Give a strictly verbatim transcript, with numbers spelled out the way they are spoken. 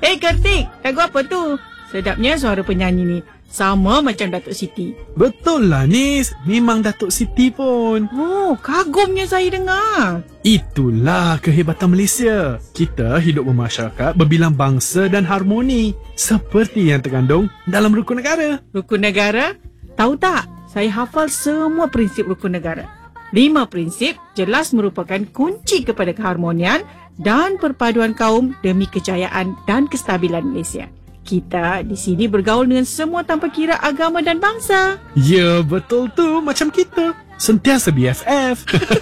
Eh Kartik, lagu apa tu? Sedapnya suara penyanyi ni. Sama macam Datuk Siti. Betul lah Nis, memang Datuk Siti pun. Oh, kagumnya saya dengar. Itulah kehebatan Malaysia. Kita hidup bermasyarakat berbilang bangsa dan harmoni. Seperti yang terkandung dalam rukun negara. Rukun negara? Tahu tak? Saya hafal semua prinsip rukun negara. Lima prinsip jelas merupakan kunci kepada keharmonian dan perpaduan kaum demi kejayaan dan kestabilan Malaysia. Kita di sini bergaul dengan semua tanpa kira agama dan bangsa. Ya, betul tu. Macam kita. Sentiasa B F F.